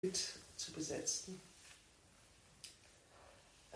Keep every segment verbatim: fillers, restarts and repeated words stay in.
mit zu besetzen. Äh,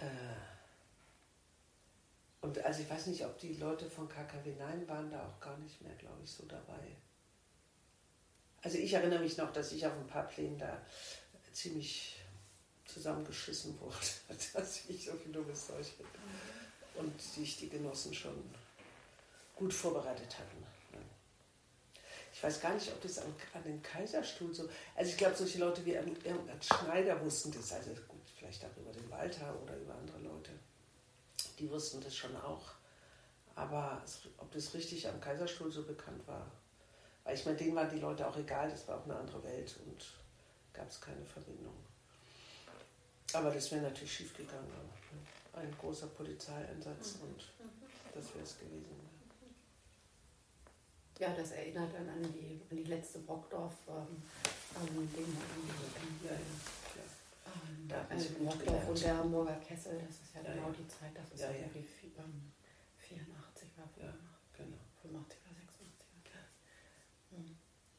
und also ich weiß nicht, ob die Leute von K K W neun waren da auch gar nicht mehr, glaube ich, so dabei. Also ich erinnere mich noch, dass ich auf ein paar Plänen da ziemlich zusammengeschissen wurde, dass ich so viel dummes Zeug bin. Und sich die Genossen schon gut vorbereitet hatten. Ich weiß gar nicht, ob das an, an den Kaiserstuhl so... Also ich glaube, solche Leute wie Ernst Schneider wussten das, also gut, vielleicht auch über den Walter oder über andere Leute, die wussten das schon auch. Aber ob das richtig am Kaiserstuhl so bekannt war, weil ich meine, denen waren die Leute auch egal, das war auch eine andere Welt und gab es keine Verbindung. Aber das wäre natürlich schief gegangen. Ein großer Polizeieinsatz und das wäre es gewesen. Ja, das erinnert dann an die, an die letzte Brockdorf, ähm, an den, an die, ja, ja. Ähm, da also Brockdorf und der Hamburger Kessel, das ist ja, ja genau ja. die Zeit, das ist ja, ja irgendwie ähm, vierundachtzig war, ja, genau. fünfundachtzig oder sechsundachtzig. Ja. Mhm.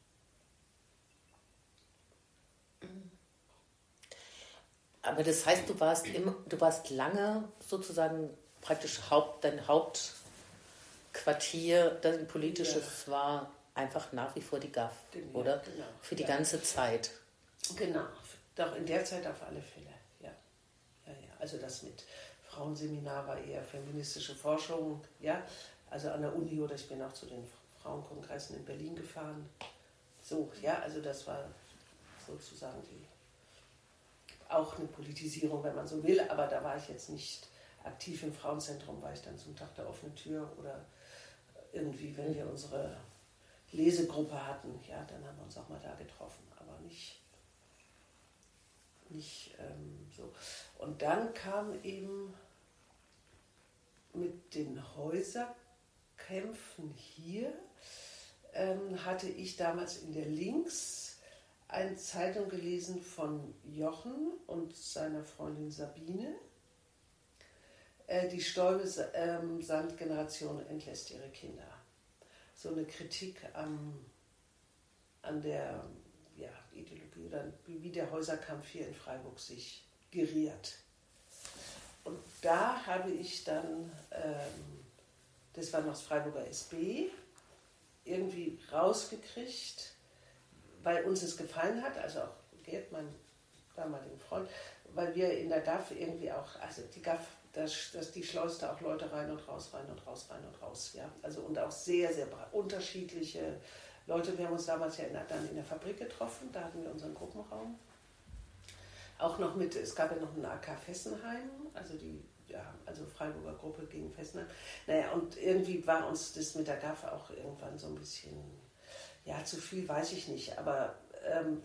Aber das heißt, du warst immer, du warst lange sozusagen praktisch Haupt, dein Hauptquartier, dein politisches ja. war einfach nach wie vor die G A F, genau, oder? Genau. Für die ja. ganze Zeit. Genau, doch in der Zeit auf alle Fälle, ja. ja, ja. Also das mit Frauenseminar war eher feministische Forschung, ja. Also an der Uni oder ich bin auch zu den Frauenkongressen in Berlin gefahren. So, ja, also das war sozusagen die auch eine Politisierung, wenn man so will, aber da war ich jetzt nicht aktiv im Frauenzentrum, war ich dann zum Tag der offenen Tür oder irgendwie, wenn wir unsere Lesegruppe hatten, ja, dann haben wir uns auch mal da getroffen, aber nicht, nicht ähm, so. Und dann kam eben mit den Häuserkämpfen hier, ähm, hatte ich damals in der Links eine Zeitung gelesen von Jochen und seiner Freundin Sabine. Äh, die Stäube-Sand-Generation entlässt ihre Kinder. So eine Kritik am, an der ja, Ideologie oder wie der Häuserkampf hier in Freiburg sich geriert. Und da habe ich dann, ähm, das war noch das Freiburger S B, irgendwie rausgekriegt, weil uns es gefallen hat, also auch Gerd, mein damaligen Freund, weil wir in der G A F irgendwie auch, also die G A F, das, das, die schleuste auch Leute rein und raus, rein und raus, rein und raus, ja, also und auch sehr, sehr unterschiedliche Leute. Wir haben uns damals ja in, dann in der Fabrik getroffen, da hatten wir unseren Gruppenraum, auch noch mit, es gab ja noch eine A K Fessenheim, also die, ja, also Freiburger Gruppe gegen Fessenheim, naja, und irgendwie war uns das mit der G A F auch irgendwann so ein bisschen, ja, zu viel weiß ich nicht, aber ähm,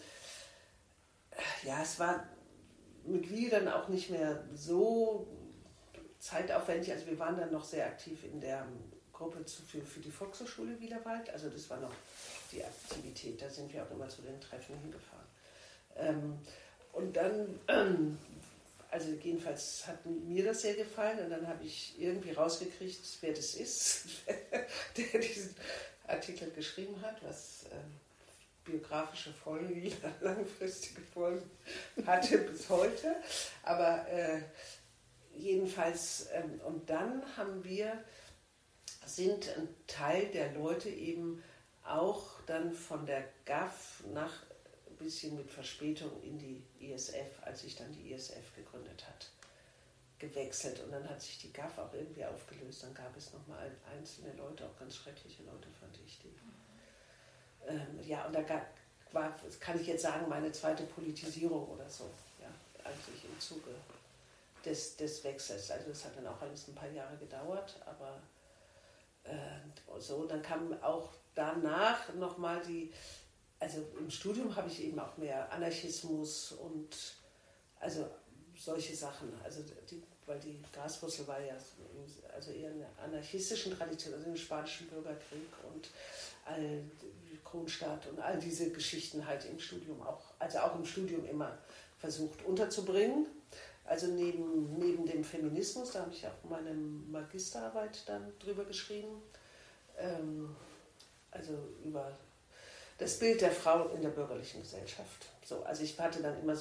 ja, es war mit Liedern auch nicht mehr so zeitaufwendig, also wir waren dann noch sehr aktiv in der Gruppe zu, für, für die Volkshochschule Wielerwald, also das war noch die Aktivität, da sind wir auch immer zu den Treffen hingefahren. Ähm, und dann, ähm, also jedenfalls hat mir das sehr gefallen und dann habe ich irgendwie rausgekriegt, wer das ist, der diesen Artikel geschrieben hat, was äh, biografische Folgen, langfristige Folgen hatte bis heute. Aber äh, jedenfalls, ähm, und dann haben wir, sind ein Teil der Leute eben auch dann von der G A F nach ein bisschen mit Verspätung in die I S F, als sich dann die I S F gegründet hat, gewechselt. Und dann hat sich die G A F auch irgendwie aufgelöst. Dann gab es nochmal einzelne Leute, auch ganz schreckliche Leute, fand ich die. Ähm, ja, und da gab, war, das kann ich jetzt sagen, meine zweite Politisierung oder so, ja, eigentlich im Zuge des, des Wechsels. Also das hat dann auch alles ein paar Jahre gedauert, aber äh, so, dann kam auch danach nochmal die, also im Studium habe ich eben auch mehr Anarchismus und also solche Sachen, also die, weil die Graswurzel war ja also eher eine anarchistischen Tradition, also im Spanischen Bürgerkrieg und all Kronstadt und all diese Geschichten halt im Studium auch, also auch im Studium immer versucht unterzubringen. Also neben, neben dem Feminismus, da habe ich auch meine Magisterarbeit dann drüber geschrieben, ähm, also über das Bild der Frau in der bürgerlichen Gesellschaft. So, also ich hatte dann immer